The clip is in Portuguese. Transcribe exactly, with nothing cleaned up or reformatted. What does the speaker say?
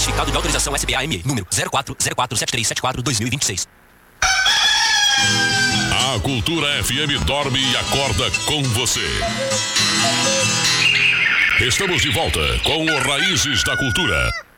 Certificado de autorização S B A M E, número zero quatro zero quatro sete três sete quatro dois mil e vinte e seis. A Cultura F M dorme e acorda com você. Estamos de volta com o Raízes da Cultura.